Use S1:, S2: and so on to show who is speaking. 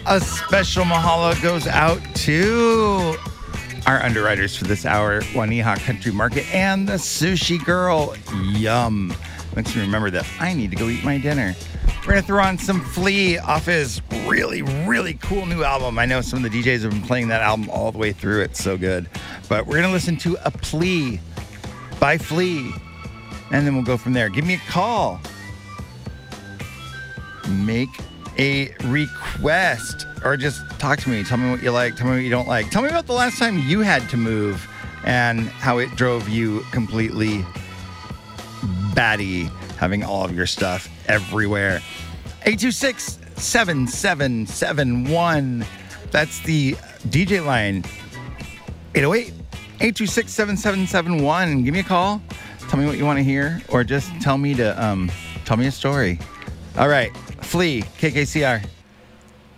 S1: A special mahalo goes out to our underwriters for this hour, Waniha Country Market and the Sushi Girl. Yum. Makes me remember that I need to go eat my dinner. We're going to throw on some Flea off his really, really cool new album. I know some of the DJs have been playing that album all the way through. It's so good. But we're going to listen to A Plea by Flea, and then we'll go from there. Give me a call. Make a request, or just talk to me. Tell me what you like. Tell me what you don't like. Tell me about the last time you had to move and how it drove you completely batty, having all of your stuff everywhere. 826-7771. That's the DJ line. 808-826-7771. Give me a call. Tell me what you want to hear, or just tell me a story. All right. Flea, KKCR.